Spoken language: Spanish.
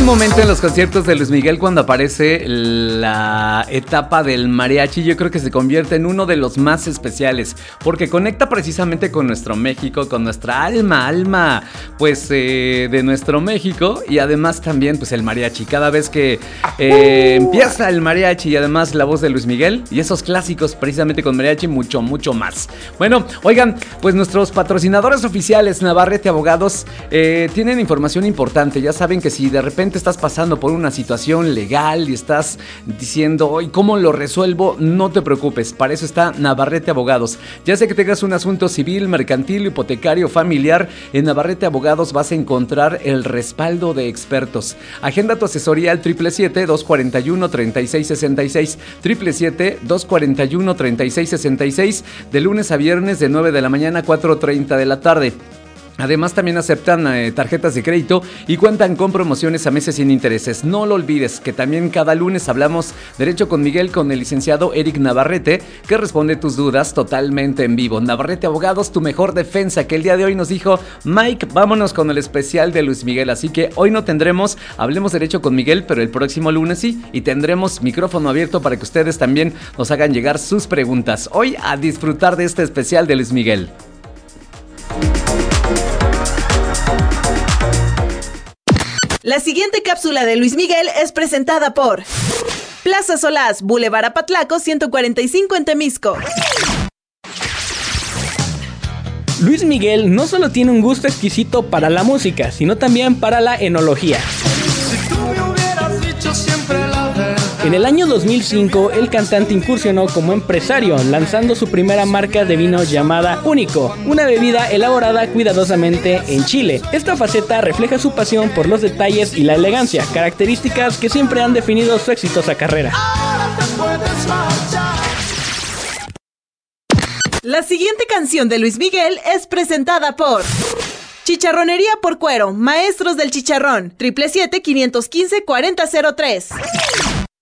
un momento en los conciertos de Luis Miguel cuando aparece la etapa del mariachi. Yo creo que se convierte en uno de los más especiales porque conecta precisamente con nuestro México, con nuestra alma, pues de nuestro México, y además también pues el mariachi. Cada vez que empieza el mariachi y además la voz de Luis Miguel y esos clásicos precisamente con mariachi, mucho más. Bueno, oigan, pues nuestros patrocinadores oficiales Navarrete Abogados tienen información importante. Ya saben que si de repente estás pasando por una situación legal y estás diciendo, ¿y cómo lo resuelvo? No te preocupes, para eso está Navarrete Abogados. Ya sea que tengas un asunto civil, mercantil, hipotecario, familiar, en Navarrete Abogados vas a encontrar el respaldo de expertos. Agenda tu asesoría al 777-241-3666, 777-241-3666, de lunes a viernes de 9 de la mañana a 4:30 de la tarde. Además también aceptan tarjetas de crédito y cuentan con promociones a meses sin intereses. No lo olvides que también cada lunes hablamos Derecho con Miguel con el licenciado Eric Navarrete, que responde tus dudas totalmente en vivo. Navarrete Abogados, tu mejor defensa, que el día de hoy nos dijo Mike, vámonos con el especial de Luis Miguel. Así que hoy no tendremos Hablemos Derecho con Miguel, pero el próximo lunes sí, y tendremos micrófono abierto para que ustedes también nos hagan llegar sus preguntas. Hoy a disfrutar de este especial de Luis Miguel. La siguiente cápsula de Luis Miguel es presentada por Plaza Solás, Boulevard Apatlaco 145 en Temisco. Luis Miguel no solo tiene un gusto exquisito para la música, sino también para la enología. En el año 2005, el cantante incursionó como empresario, lanzando su primera marca de vino llamada Único, una bebida elaborada cuidadosamente en Chile. Esta faceta refleja su pasión por los detalles y la elegancia, características que siempre han definido su exitosa carrera. La siguiente canción de Luis Miguel es presentada por Chicharronería por Cuero, Maestros del Chicharrón, 777-515-4003.